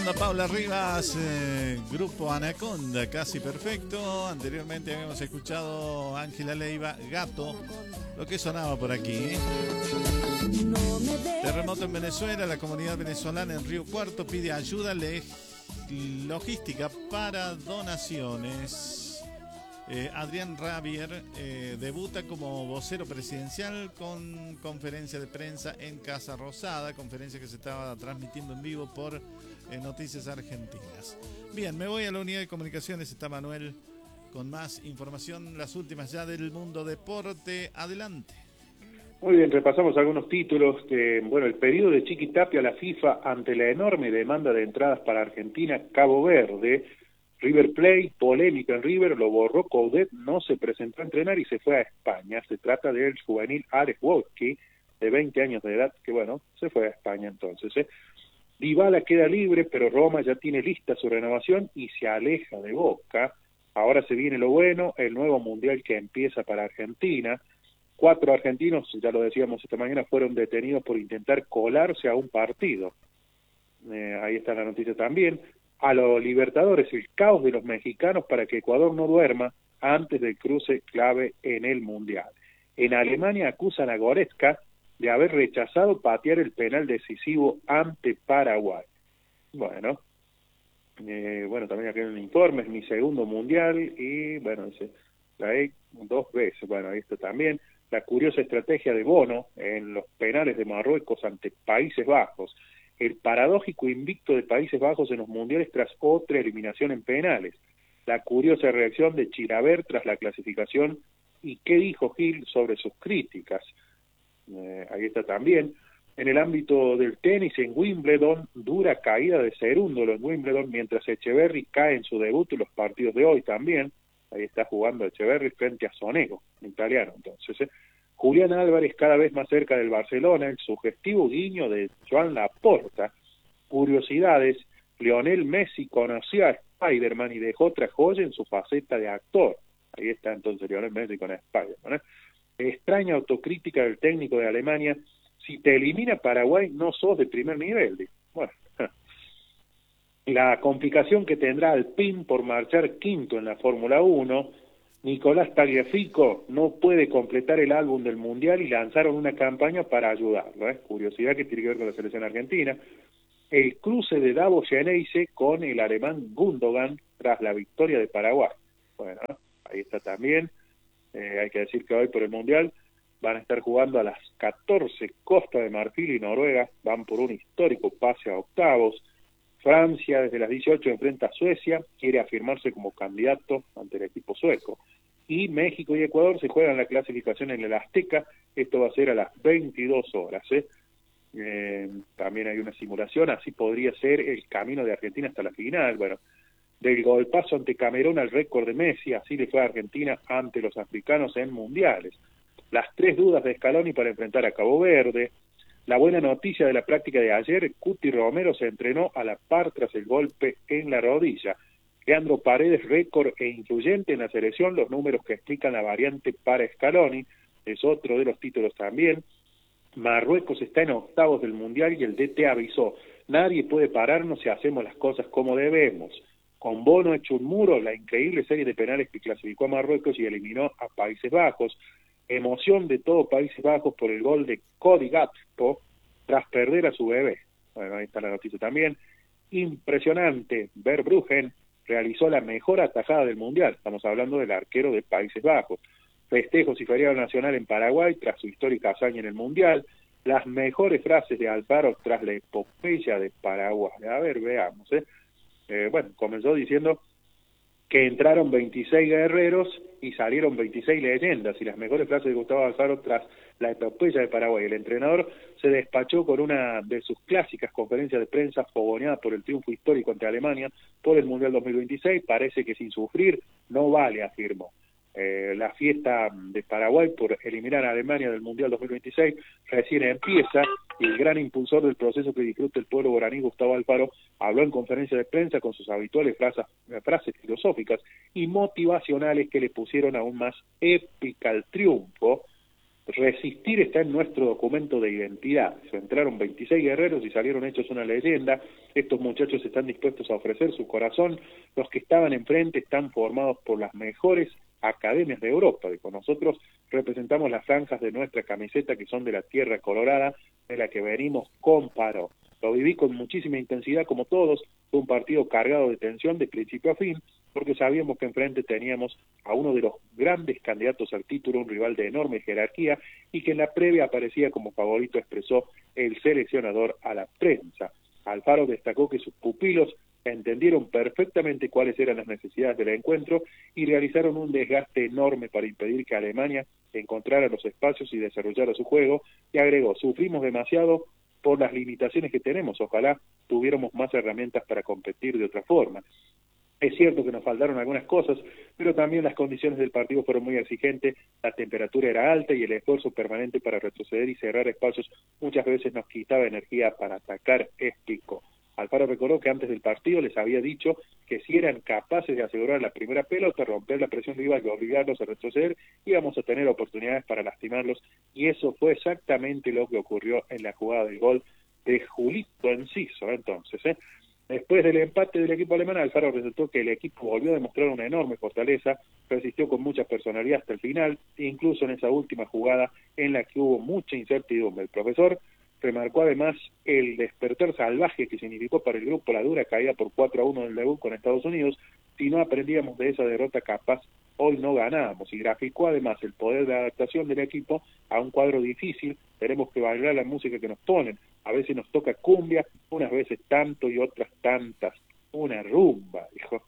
Paula Rivas, Grupo Anaconda, Casi Perfecto. Anteriormente habíamos escuchado Ángela Leiva, Gato, lo que sonaba por aquí. Terremoto en Venezuela, la comunidad venezolana en Río Cuarto pide ayuda logística para donaciones. Adrián Rabier debuta como vocero presidencial con conferencia de prensa en Casa Rosada, conferencia que se estaba transmitiendo en vivo por Noticias Argentinas. Bien, me voy a la unidad de comunicaciones, está Manuel con más información, las últimas ya del mundo deporte. Adelante. Muy bien, repasamos algunos títulos. El pedido de Chiqui Tapia a la FIFA ante la enorme demanda de entradas para Argentina, Cabo Verde. River Plate, polémica en River, lo borró Coudet, no se presentó a entrenar y se fue a España. Se trata del juvenil Alex Wojcicki, de 20 años de edad, que se fue a España entonces. Dybala queda libre, pero Roma ya tiene lista su renovación y se aleja de Boca. Ahora se viene lo bueno, el nuevo mundial que empieza para Argentina. 4 argentinos, ya lo decíamos esta mañana, fueron detenidos por intentar colarse a un partido. Ahí está la noticia también. A los Libertadores, el caos de los mexicanos para que Ecuador no duerma antes del cruce clave en el Mundial. En Alemania acusan a Goretzka de haber rechazado patear el penal decisivo ante Paraguay. También aquí en el informe, es mi segundo Mundial y, la he 2 veces. Ahí está también la curiosa estrategia de Bono en los penales de Marruecos ante Países Bajos. El paradójico invicto de Países Bajos en los mundiales tras otra eliminación en penales, la curiosa reacción de Chilavert tras la clasificación y qué dijo Gil sobre sus críticas. Ahí está también. En el ámbito del tenis, en Wimbledon, dura caída de Cerúndolo en Wimbledon, mientras Echeverry cae en su debut en los partidos de hoy también. Ahí está jugando Echeverry frente a Sonego, italiano entonces. Julián Álvarez cada vez más cerca del Barcelona, el sugestivo guiño de Joan Laporta. Curiosidades, Lionel Messi conoció a Spider-Man y dejó otra joya en su faceta de actor. Ahí está entonces Lionel Messi con Spider-Man. Extraña autocrítica del técnico de Alemania, si te elimina Paraguay no sos de primer nivel. La complicación que tendrá Alpine por marchar quinto en la Fórmula 1, Nicolás Tagliafico no puede completar el álbum del Mundial y lanzaron una campaña para ayudarlo. Curiosidad que tiene que ver con la selección argentina. El cruce de Davo Geneise con el alemán Gundogan tras la victoria de Paraguay. Ahí está también. Hay que decir que hoy por el Mundial van a estar jugando a las 14 Costa de Marfil y Noruega, van por un histórico pase a octavos. Francia desde las 18 enfrenta a Suecia, quiere afirmarse como candidato ante el equipo sueco. Y México y Ecuador se juegan la clasificación en el Azteca, esto va a ser a las 22 horas. También hay una simulación, así podría ser el camino de Argentina hasta la final. Del golpazo ante Camerún al récord de Messi, así le fue a Argentina ante los africanos en mundiales. Las 3 dudas de Scaloni para enfrentar a Cabo Verde. La buena noticia de la práctica de ayer, Cuti Romero se entrenó a la par tras el golpe en la rodilla. Leandro Paredes, récord e influyente en la selección, los números que explican la variante para Scaloni, es otro de los títulos también. Marruecos está en octavos del Mundial y el DT avisó, nadie puede pararnos si hacemos las cosas como debemos. Con Bono hecho un muro, la increíble serie de penales que clasificó a Marruecos y eliminó a Países Bajos. Emoción de todo Países Bajos por el gol de Cody Gakpo tras perder a su bebé. Ahí está la noticia también. Impresionante, Verbruggen realizó la mejor atajada del Mundial. Estamos hablando del arquero de Países Bajos. Festejos y feriado nacional en Paraguay tras su histórica hazaña en el Mundial. Las mejores frases de Alfaro tras la epopeya de Paraguay. A ver, veamos. Comenzó diciendo que entraron 26 guerreros y salieron 26 leyendas, y las mejores frases de Gustavo Alfaro tras la epopeya de Paraguay. El entrenador se despachó con una de sus clásicas conferencias de prensa fogoneada por el triunfo histórico ante Alemania por el Mundial 2026, parece que sin sufrir no vale, afirmó. La fiesta de Paraguay por eliminar a Alemania del Mundial 2026 recién empieza y el gran impulsor del proceso que disfruta el pueblo guaraní, Gustavo Alfaro, habló en conferencia de prensa con sus habituales frases filosóficas y motivacionales que le pusieron aún más épica al triunfo. resistir está en nuestro documento de identidad. Se entraron 26 guerreros y salieron hechos una leyenda. Estos muchachos están dispuestos a ofrecer su corazón. Los que estaban enfrente están formados por las mejores academias de Europa. Con nosotros representamos las franjas de nuestra camiseta que son de la tierra colorada, de la que venimos con paro. Lo viví con muchísima intensidad como todos. Fue un partido cargado de tensión de principio a fin, porque sabíamos que enfrente teníamos a uno de los grandes candidatos al título, un rival de enorme jerarquía, y que en la previa aparecía como favorito, expresó el seleccionador a la prensa. Alfaro destacó que sus pupilos entendieron perfectamente cuáles eran las necesidades del encuentro y realizaron un desgaste enorme para impedir que Alemania encontrara los espacios y desarrollara su juego, y agregó: sufrimos demasiado por las limitaciones que tenemos, ojalá tuviéramos más herramientas para competir de otra forma. Es cierto que nos faltaron algunas cosas, pero también las condiciones del partido fueron muy exigentes, la temperatura era alta y el esfuerzo permanente para retroceder y cerrar espacios muchas veces nos quitaba energía para atacar, explicó. Alfaro recordó que antes del partido les había dicho que si eran capaces de asegurar la primera pelota, romper la presión rival y obligarlos a retroceder, íbamos a tener oportunidades para lastimarlos, y eso fue exactamente lo que ocurrió en la jugada del gol de Julito Enciso. Entonces, después del empate del equipo alemán, Alfaro resaltó que el equipo volvió a demostrar una enorme fortaleza, resistió con mucha personalidad hasta el final, incluso en esa última jugada en la que hubo mucha incertidumbre. El profesor remarcó además el despertar salvaje que significó para el grupo la dura caída por 4-1 del debut con Estados Unidos. Si no aprendíamos de esa derrota, capaz hoy no ganábamos, y graficó además el poder de adaptación del equipo a un cuadro difícil. Tenemos que bailar la música que nos ponen, a veces nos toca cumbia, unas veces tanto y otras tantas, una rumba, dijo.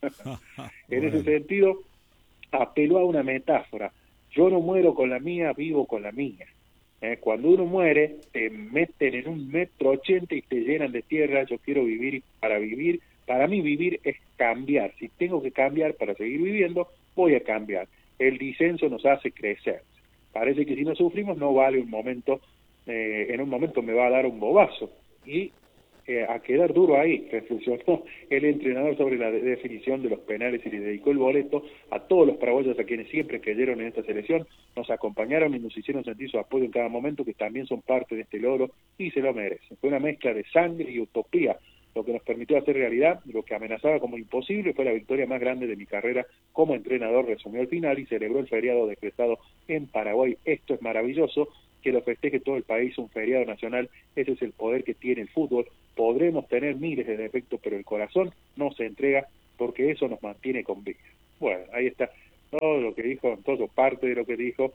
En ese sentido, apeló a una metáfora: yo no muero con la mía, vivo con la mía. Cuando uno muere, te meten en 1,80 m y te llenan de tierra. Yo quiero vivir, para mí vivir es cambiar. Si tengo que cambiar para seguir viviendo, voy a cambiar. El disenso nos hace crecer. Parece que si no sufrimos no vale un momento, en un momento me va a dar un bobazo. Y a quedar duro ahí, reflexionó el entrenador sobre la definición de los penales y le dedicó el boleto a todos los paraguayos a quienes siempre creyeron en esta selección, nos acompañaron y nos hicieron sentir su apoyo en cada momento, que también son parte de este logro y se lo merecen. Fue una mezcla de sangre y utopía lo que nos permitió hacer realidad lo que amenazaba como imposible. Fue la victoria más grande de mi carrera como entrenador, resumió al final, y celebró el feriado decretado en Paraguay. Esto es maravilloso, que lo festeje todo el país, un feriado nacional. Ese es el poder que tiene el fútbol. Podremos tener miles de defectos, pero el corazón no se entrega, porque eso nos mantiene con vida. Bueno, ahí está todo lo que dijo, todo parte de lo que dijo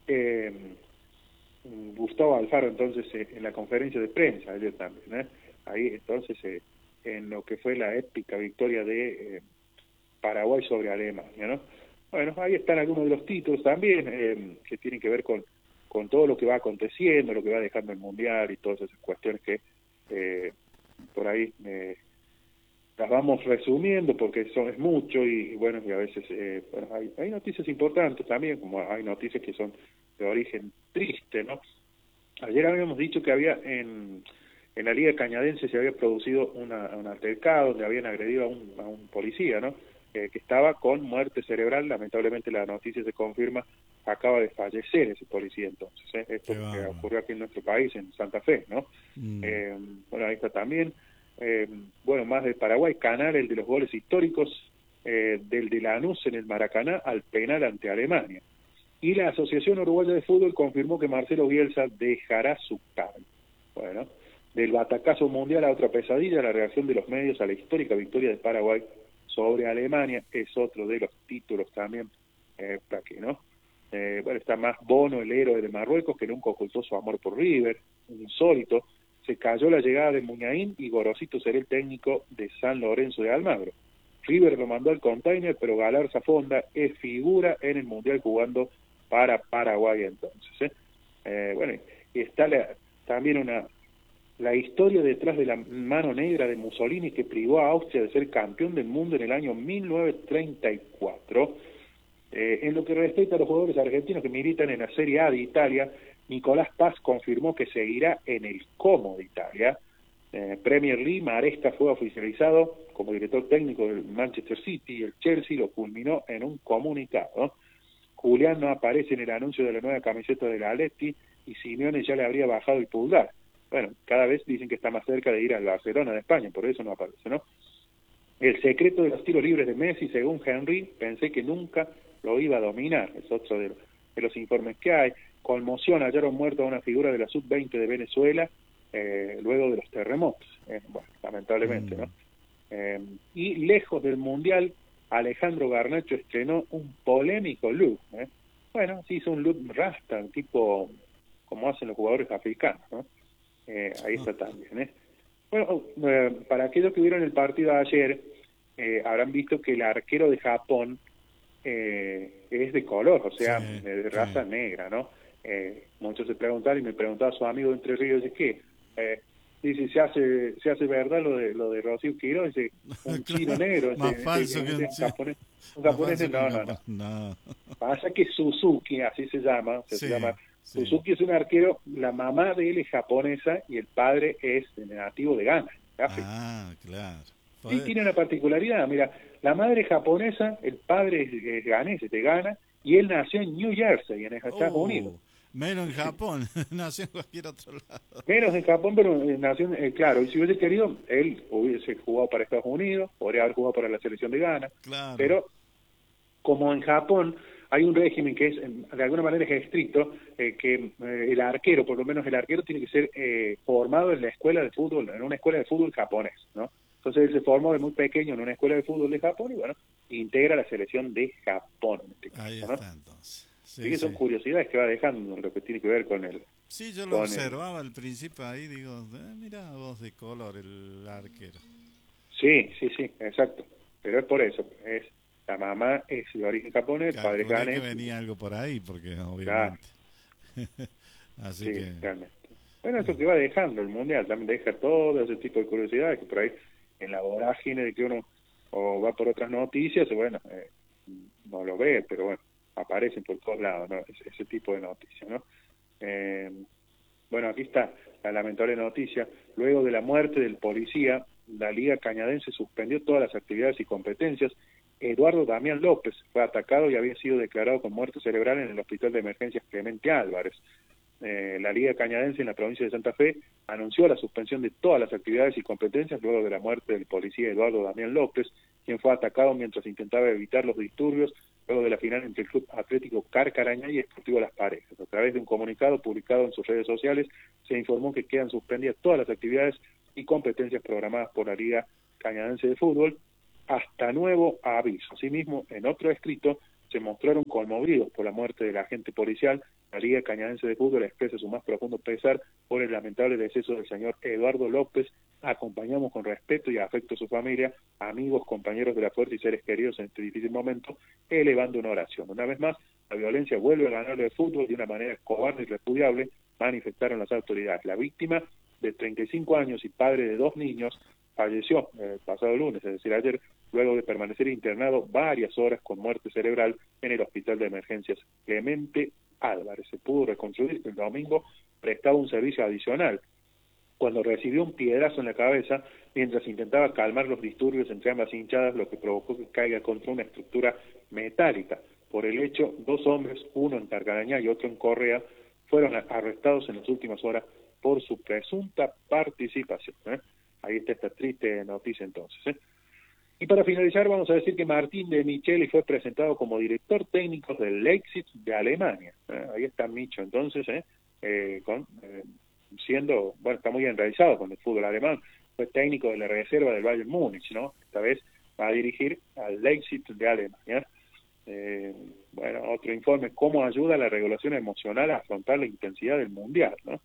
Gustavo Alfaro entonces en la conferencia de prensa ayer también, ahí entonces en lo que fue la épica victoria de Paraguay sobre Alemania, ¿no? Bueno, ahí están algunos de los títulos también que tienen que ver con todo lo que va aconteciendo, lo que va dejando el Mundial y todas esas cuestiones que por ahí las vamos resumiendo porque es mucho y bueno, y a veces bueno, hay noticias importantes también, como hay noticias que son de origen triste, ¿no? Ayer habíamos dicho que había en la Liga Cañadense se había producido un altercado donde habían agredido a un policía, ¿no? Que estaba con muerte cerebral. Lamentablemente la noticia se confirma, acaba de fallecer ese policía entonces, esto que ocurrió aquí en nuestro país, en Santa Fe, ¿no? Bueno, ahí está también, bueno, más de Paraguay, Canal, el de los goles históricos, del de Lanús en el Maracaná al penal ante Alemania. Y la Asociación Uruguaya de Fútbol confirmó que Marcelo Bielsa dejará su cargo. Bueno, del batacazo mundial a otra pesadilla, la reacción de los medios a la histórica victoria de Paraguay sobre Alemania es otro de los títulos también, aquí, ¿no? Bueno, está más Bono, el héroe de Marruecos, que nunca ocultó su amor por River, insólito. Se cayó la llegada de Muñain y Gorosito será el técnico de San Lorenzo de Almagro. River lo mandó al container, pero Galarza Fonda es figura en el Mundial jugando para Paraguay entonces. Bueno, y está también la historia detrás de la mano negra de Mussolini que privó a Austria de ser campeón del mundo en el año 1934. En lo que respecta a los jugadores argentinos que militan en la Serie A de Italia, Nicolás Paz confirmó que seguirá en el Como de Italia. Premier League, Maresca fue oficializado como director técnico del Manchester City y el Chelsea lo culminó en un comunicado. Julián no aparece en el anuncio de la nueva camiseta del Atleti y Simeone ya le habría bajado el pulgar. Bueno, cada vez dicen que está más cerca de ir al Barcelona de España, por eso no aparece, ¿no? El secreto de los tiros libres de Messi, según Henry, pensé que nunca lo iba a dominar. Es otro de los informes que hay. Conmoción, hallaron muerto a una figura de la sub-20 de Venezuela luego de los terremotos. Bueno, lamentablemente, ¿no? Y lejos del Mundial, Alejandro Garnacho estrenó un polémico look. Bueno, se hizo un look rasta, tipo como hacen los jugadores africanos, ¿no? Ahí está también, Bueno, para aquellos que vieron el partido de ayer, habrán visto que el arquero de Japón es de color, o sea, Sí, de raza negra, ¿no? Muchos se preguntaron, y me preguntaba su amigo de Entre Ríos, ¿es qué? Dice, se hace verdad lo de Rocío Quiroz, dice, un chino negro, más falso que un japonés, no. Pasa que Suzuki, así se llama, Sí. Suzuki es un arquero, la mamá de él es japonesa y el padre es nativo de Ghana, África. Ah, claro. Sí, tiene una particularidad, mira, la madre es japonesa, el padre es ganés, de Ghana, y él nació en New Jersey, en Estados Unidos. Menos en Japón, nació en cualquier otro lado. Menos en Japón, pero nació, claro, y si hubiese querido, él hubiese jugado para Estados Unidos, podría haber jugado para la selección de Ghana, Claro. pero como en Japón hay un régimen que es, de alguna manera es estricto, que el arquero, por lo menos el arquero, tiene que ser formado en la escuela de fútbol, en una escuela de fútbol japonés, ¿no? Entonces él se formó de muy pequeño en una escuela de fútbol de Japón y bueno, integra la selección de Japón. En este caso, Ahí ¿no? está entonces. Sí, Así que son curiosidades que va dejando lo que tiene que ver con el... Sí, yo lo observaba al principio ahí, digo, mira vos de color el arquero. Sí, exacto. Pero es por eso, la mamá es de origen japonés, el padre Calculé ganés. que venía algo por ahí, porque obviamente. Así sí, que... realmente. Bueno, eso que va dejando el Mundial, también deja todo ese tipo de curiosidades que por ahí en la vorágine de que uno o va por otras noticias, bueno, no lo ve, pero bueno, aparecen por todos lados, ¿no? Ese tipo de noticias, ¿no? Bueno, aquí está la lamentable noticia. Luego de la muerte del policía, la Liga Cañadense suspendió todas las actividades y competencias. Eduardo Damián López fue atacado y había sido declarado con muerte cerebral en el Hospital de Emergencias Clemente Álvarez. La Liga Cañadense en la provincia de Santa Fe anunció la suspensión de todas las actividades y competencias luego de la muerte del policía Eduardo Damián López, quien fue atacado mientras intentaba evitar los disturbios luego de la final entre el Club Atlético Carcarañá y Sportivo Las Parejas. A través de un comunicado publicado en sus redes sociales, se informó que quedan suspendidas todas las actividades y competencias programadas por la Liga Cañadense de Fútbol hasta nuevo aviso. Asimismo, en otro escrito, se mostraron conmovidos por la muerte del agente policial. La Liga Cañadense de Fútbol expresa su más profundo pesar por el lamentable deceso del señor Eduardo López. Acompañamos con respeto y afecto a su familia, amigos, compañeros de la fuerza y seres queridos en este difícil momento, elevando una oración. Una vez más, la violencia vuelve a ganarle el fútbol de una manera cobarde y repudiable, manifestaron las autoridades. La víctima, de 35 años y padre de 2 niños, falleció el pasado lunes, es decir, ayer, luego de permanecer internado varias horas con muerte cerebral en el Hospital de Emergencias Clemente Álvarez. Se pudo reconstruir que el domingo prestaba un servicio adicional cuando recibió un piedrazo en la cabeza mientras intentaba calmar los disturbios entre ambas hinchadas, lo que provocó que caiga contra una estructura metálica. Por el hecho, 2 hombres, uno en Carcarañá y otro en Correa, fueron arrestados en las últimas horas por su presunta participación. Ahí está esta triste noticia entonces. Y para finalizar vamos a decir que Martín de Micheli fue presentado como director técnico del Leipzig de Alemania. Ahí está Micho entonces, siendo, bueno, está muy bien realizado con el fútbol alemán, fue técnico de la reserva del Bayern Múnich, ¿no? Esta vez va a dirigir al Leipzig de Alemania. Bueno, otro informe, cómo ayuda la regulación emocional a afrontar la intensidad del Mundial, ¿no?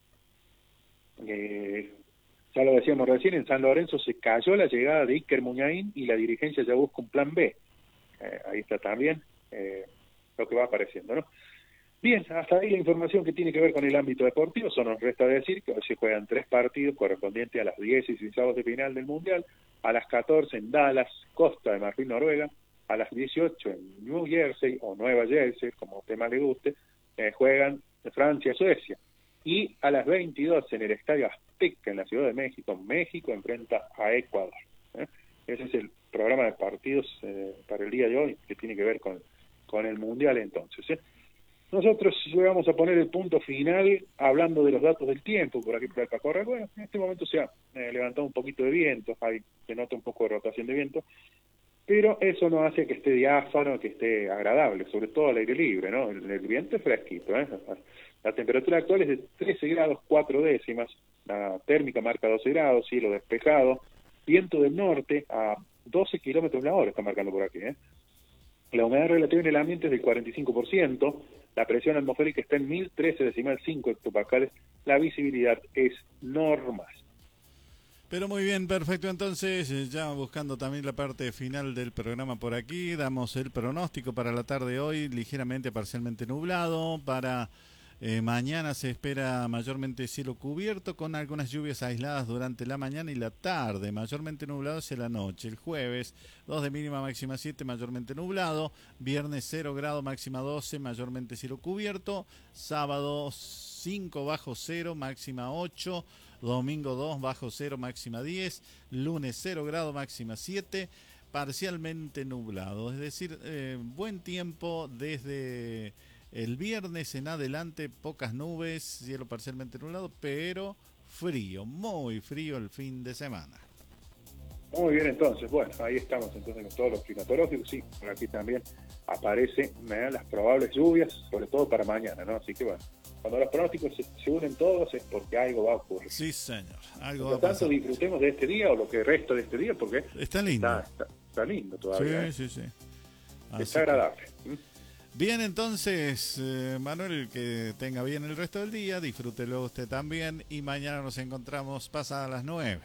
Ya lo decíamos recién, en San Lorenzo se cayó la llegada de Iker Muniain y la dirigencia ya busca un plan B. Ahí está también lo que va apareciendo, ¿no? Bien, hasta ahí la información que tiene que ver con el ámbito deportivo. Solo nos resta decir que hoy se juegan 3 partidos correspondientes a las 10 y 16 de final del Mundial, a las 14 en Dallas, Costa de Marfil, Noruega, a las 18 en New Jersey o Nueva Jersey, como tema le guste, juegan Francia, Suecia. Y a las 22 en el Estadio Azteca en la Ciudad de México, México enfrenta a Ecuador. Ese es el programa de partidos para el día de hoy, que tiene que ver con con el Mundial entonces. Nosotros le vamos a poner el punto final hablando de los datos del tiempo por aquí por Alpacorre. Bueno, en este momento se ha levantado un poquito de viento, se nota un poco de rotación de viento, pero eso no hace que esté diáfano, que esté agradable, sobre todo al aire libre, ¿no? El viento es fresquito, ¿eh? La temperatura actual es de 13 grados 4 décimas, la térmica marca 12 grados, cielo despejado, viento del norte a 12 kilómetros la hora, está marcando por aquí, ¿eh? La humedad relativa en el ambiente es del 45%, la presión atmosférica está en 1013,5 hectopascales, la visibilidad es normal. Pero muy bien, perfecto. Entonces, ya buscando también la parte final del programa por aquí, damos el pronóstico para la tarde de hoy, ligeramente parcialmente nublado. Para mañana se espera mayormente cielo cubierto con algunas lluvias aisladas durante la mañana y la tarde, mayormente nublado hacia la noche. El jueves, 2 de mínima, máxima 7, mayormente nublado. Viernes 0 grado, máxima 12, mayormente cielo cubierto. Sábado 5 bajo 0, máxima 8. Domingo 2 bajo 0, máxima 10. Lunes 0 grado, máxima 7. Parcialmente nublado, es decir, buen tiempo desde el viernes en adelante, pocas nubes, cielo parcialmente nublado, pero frío, muy frío el fin de semana. Muy bien, entonces, bueno, ahí estamos entonces con todos los climatológicos, sí, por aquí también aparecen las probables lluvias, sobre todo para mañana, ¿no? Así que bueno, cuando los pronósticos se unen todos es porque algo va a ocurrir. Sí, señor, algo va a pasar. Por lo tanto, disfrutemos de este día o lo que resta de este día, porque está lindo. Está lindo todavía. Sí, sí. Está agradable. Bien, entonces, Manuel, que tenga bien el resto del día, disfrútelo usted también y mañana nos encontramos pasadas las 9.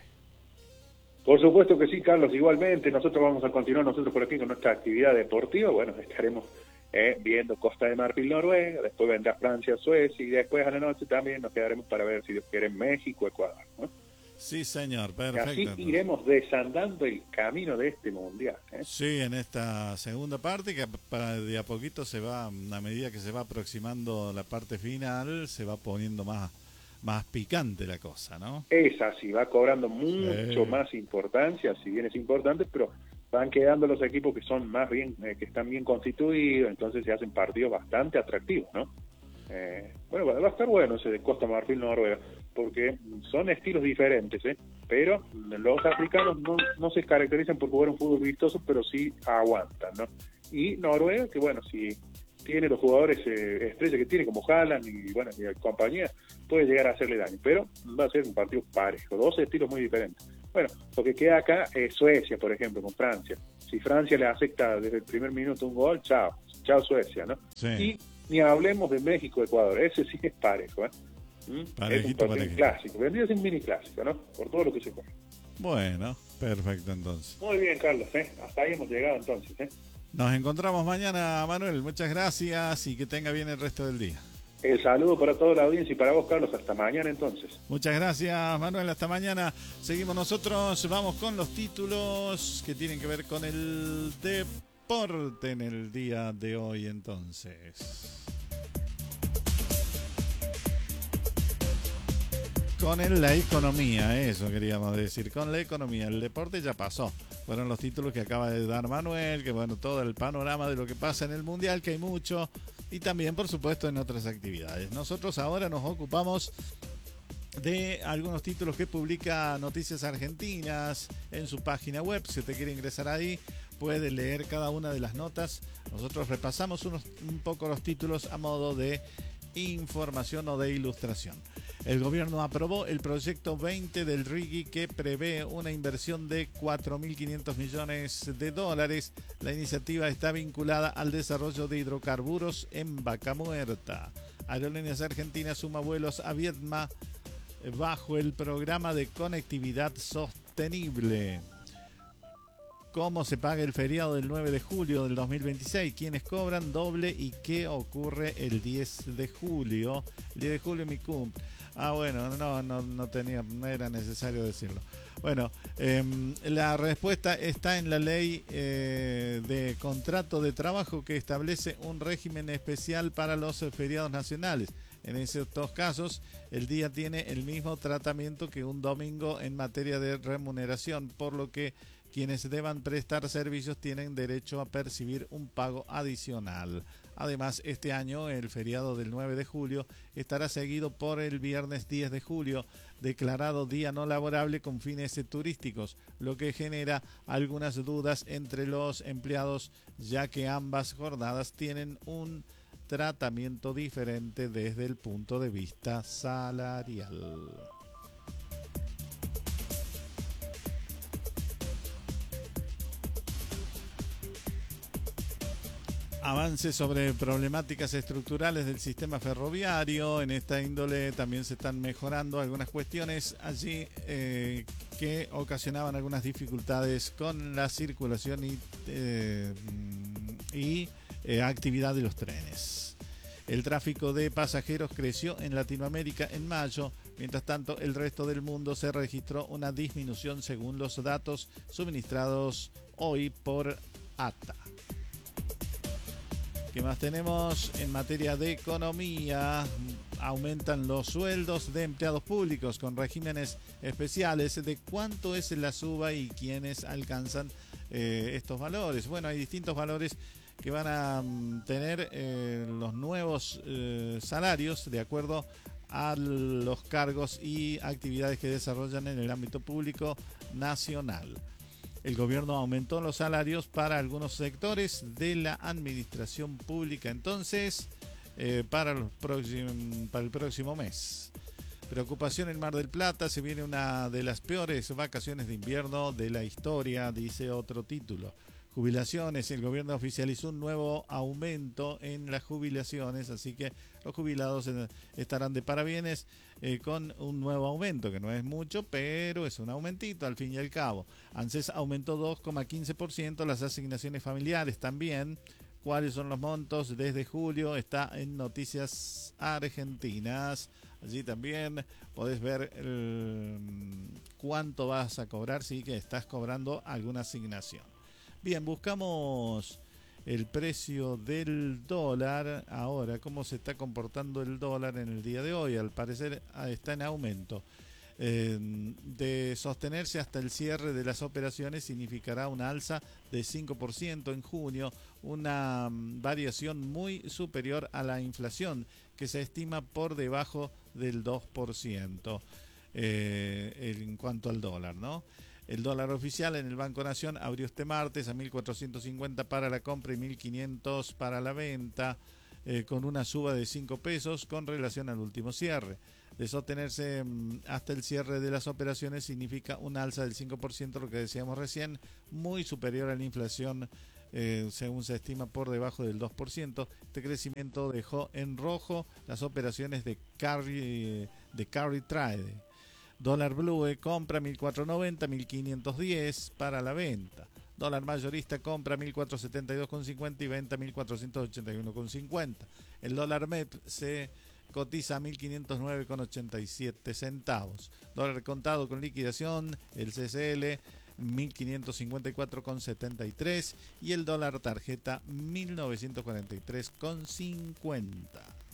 Por supuesto que sí, Carlos, igualmente. Nosotros vamos a continuar por aquí con nuestra actividad deportiva. Bueno, estaremos viendo Costa de Marfil, Noruega, después vendrá Francia, Suecia y después a la noche también nos quedaremos para ver, si Dios quiere, México, Ecuador, ¿no? Sí, señor, perfecto. Y así iremos desandando el camino de este mundial. Sí, en esta segunda parte, que de a poquito se va, a medida que se va aproximando la parte final, se va poniendo más picante la cosa, ¿no? Es así, va cobrando mucho más importancia, si bien es importante, pero van quedando los equipos que son más bien, que están bien constituidos, entonces se hacen partidos bastante atractivos, ¿no? Bueno, va a estar bueno ese de Costa Marfil, Noruega, porque son estilos diferentes, pero los africanos no se caracterizan por jugar un fútbol vistoso, pero sí aguantan, ¿no? Y Noruega, que bueno, si tiene los jugadores estrella que tiene, como Haaland y bueno, y compañía, puede llegar a hacerle daño, pero va a ser un partido parejo, dos estilos muy diferentes. Bueno, lo que queda acá es Suecia, por ejemplo, con Francia. Si Francia le acepta desde el primer minuto un gol, chao Suecia, ¿no? Sí. Y ni hablemos de México, Ecuador, ese sí es parejo, Parejito, es un partido clásico, vendría a ser un mini clásico, ¿no? Por todo lo que se juega. Bueno, perfecto entonces. Muy bien, Carlos, hasta ahí hemos llegado entonces, Nos encontramos mañana, Manuel, muchas gracias y que tenga bien el resto del día. El saludo para toda la audiencia y para vos, Carlos, hasta mañana entonces. Muchas gracias, Manuel, hasta mañana. Seguimos nosotros, vamos con los títulos que tienen que ver con el deporte en el día de hoy entonces. Con la economía, eso queríamos decir, con la economía. El deporte ya pasó. Fueron los títulos que acaba de dar Manuel, que bueno, todo el panorama de lo que pasa en el Mundial, que hay mucho, y también, por supuesto, en otras actividades. Nosotros ahora nos ocupamos de algunos títulos que publica Noticias Argentinas en su página web. Si usted quiere ingresar ahí, puede leer cada una de las notas. Nosotros repasamos un poco los títulos a modo de información o de ilustración. El gobierno aprobó el proyecto 20 del RIGI que prevé una inversión de 4.500 millones de dólares. La iniciativa está vinculada al desarrollo de hidrocarburos en Vaca Muerta. Aerolíneas Argentinas suma vuelos a Vietnam bajo el programa de conectividad sostenible. ¿Cómo se paga el feriado del 9 de julio del 2026? ¿Quiénes cobran doble y qué ocurre el 10 de julio? El 10 de julio es mi cumple. Bueno, no era necesario decirlo. Bueno, la respuesta está en la ley de contrato de trabajo que establece un régimen especial para los feriados nacionales. En esos dos casos, el día tiene el mismo tratamiento que un domingo en materia de remuneración, por lo que Quienes deban prestar servicios tienen derecho a percibir un pago adicional. Además, este año el feriado del 9 de julio estará seguido por el viernes 10 de julio, declarado día no laborable con fines turísticos, lo que genera algunas dudas entre los empleados, ya que ambas jornadas tienen un tratamiento diferente desde el punto de vista salarial. Avances sobre problemáticas estructurales del sistema ferroviario. En esta índole también se están mejorando algunas cuestiones allí que ocasionaban algunas dificultades con la circulación y actividad de los trenes. El tráfico de pasajeros creció en Latinoamérica en mayo. Mientras tanto, el resto del mundo se registró una disminución según los datos suministrados hoy por ATA. ¿Qué más tenemos en materia de economía? Aumentan los sueldos de empleados públicos con regímenes especiales. ¿De cuánto es la suba y quiénes alcanzan estos valores? Bueno, hay distintos valores que van a tener los nuevos salarios de acuerdo a los cargos y actividades que desarrollan en el ámbito público nacional. El gobierno aumentó los salarios para algunos sectores de la administración pública, entonces, para el próximo mes. Preocupación en Mar del Plata, se viene una de las peores vacaciones de invierno de la historia, dice otro título. Jubilaciones, el gobierno oficializó un nuevo aumento en las jubilaciones, así que los jubilados estarán de parabienes con un nuevo aumento, que no es mucho, pero es un aumentito al fin y al cabo. ANSES aumentó 2,15% las asignaciones familiares también. ¿Cuáles son los montos? Desde julio está en Noticias Argentinas. Allí también podés ver cuánto vas a cobrar si que estás cobrando alguna asignación. Bien, buscamos el precio del dólar. Ahora, ¿cómo se está comportando el dólar en el día de hoy? Al parecer está en aumento. De sostenerse hasta el cierre de las operaciones significará una alza de 5% en junio, una variación muy superior a la inflación, que se estima por debajo del 2% en cuanto al dólar, ¿no? El dólar oficial en el Banco Nación abrió este martes a 1.450 para la compra y 1.500 para la venta, con una suba de 5 pesos con relación al último cierre. De sostenerse hasta el cierre de las operaciones significa un alza del 5%, lo que decíamos recién, muy superior a la inflación, según se estima por debajo del 2%. Este crecimiento dejó en rojo las operaciones de carry trade. Dólar blue compra 1.490, 1.510 para la venta. Dólar mayorista compra 1.472,50 y venta 1.481,50. El dólar MEP se cotiza a 1.509,87 centavos. Dólar contado con liquidación, el CCL 1.554,73 y el dólar tarjeta 1.943,50.